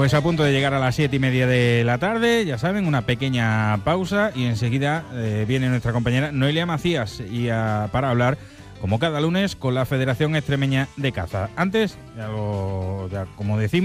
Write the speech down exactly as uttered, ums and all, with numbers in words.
Pues a punto de llegar a las siete y media de la tarde, ya saben, una pequeña pausa y enseguida eh, viene nuestra compañera Noelia Macías y a, para hablar, como cada lunes, con la Federación Extremeña de Caza. Antes, ya lo, ya, como decimos,